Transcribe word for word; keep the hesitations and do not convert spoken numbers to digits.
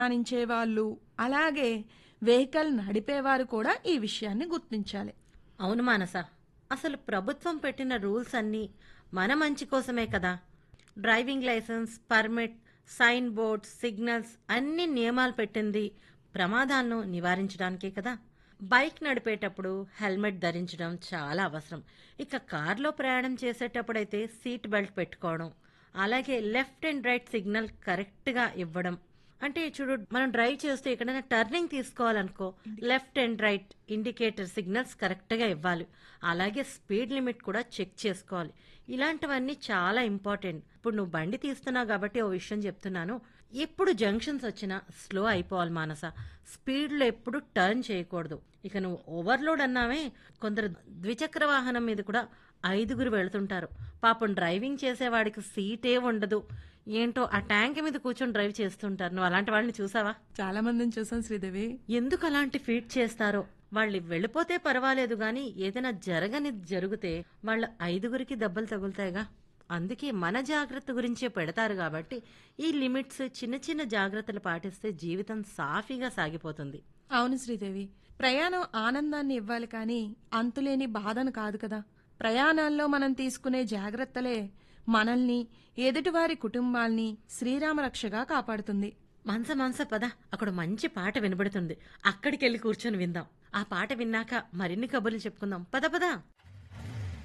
ప్రయాణించే వాళ్ళు, అలాగే వెహికల్ నడిపేవారు కూడా ఈ విషయాన్ని గుర్తించాలి. అవును మానస. అసలు ప్రభుత్వం పెట్టిన రూల్స్ అన్నీ మన మంచి కోసమే కదా. Driving licence, permit, sign board, signals అన్ని నియమాలు పెట్టింది ప్రమాదాలను నివారించడానికే కదా. బైక్ నడిపేటప్పుడు హెల్మెట్ ధరించడం చాలా అవసరం. ఇక కార్లో ప్రయాణం చేసేటప్పుడైతే సీట్ బెల్ట్ పెట్టుకోవడం, అలాగే లెఫ్ట్ అండ్ రైట్ సిగ్నల్ కరెక్ట్గా ఇవ్వడం. అంటే చూడు, మనం డ్రైవ్ చేస్తూ ఎక్కడైనా turning తీసుకోవాలనుకో, left and right indicator signals కరెక్ట్గా ఇవ్వాలి. అలాగే స్పీడ్ లిమిట్ కూడా చెక్ చేసుకోవాలి. ఇలాంటివన్నీ చాలా ఇంపార్టెంట్. ఇప్పుడు నువ్వు బండి తీస్తున్నావు కాబట్టి ఓ విషయం చెప్తున్నాను. ఎప్పుడు జంక్షన్స్ వచ్చినా స్లో అయిపోవాలి మానస. స్పీడ్లో ఎప్పుడు టర్న్ చేయకూడదు. ఇక నువ్వు ఓవర్లోడ్ అన్నావే, కొందరు ద్విచక్ర వాహనం మీద కూడా ఐదుగురు వెళుతుంటారు. పాపం డ్రైవింగ్ చేసేవాడికి సీటే ఉండదు. ఏంటో ఆ ట్యాంక్ మీద కూర్చొని డ్రైవ్ చేస్తుంటారు. నువ్వు అలాంటి వాళ్ళని చూసావా? చాలా మందిని చూసాం శ్రీదేవి. ఎందుకు అలాంటి ఫీట్ చేస్తారో. వాళ్ళు వెళ్ళిపోతే పర్వాలేదు గాని ఏదైనా జరగని జరిగితే వాళ్ళ ఐదుగురికి దెబ్బలు తగులుతాయిగా. అందుకే మన జాగ్రత్త గురించే పెడతారు కాబట్టి ఈ లిమిట్స్, చిన్న చిన్న జాగ్రత్తలు పాటిస్తే జీవితం సాఫీగా సాగిపోతుంది. అవును శ్రీదేవి, ప్రయాణం ఆనందాన్ని ఇవ్వాలి కానీ అంతులేని బాధను కాదు కదా. ప్రయాణాల్లో మనం తీసుకునే జాగ్రత్తలే మనల్ని, ఎదుటివారి కుటుంబాల్ని శ్రీరామరక్షగా కాపాడుతుంది. మనస మనస పద, అక్కడ మంచి పాట వినబడుతుంది. అక్కడికి వెళ్ళి కూర్చొని విందాం. ఆ పాట విన్నాక మరిన్ని కబుర్లు చెప్పుకుందాం. పద పద.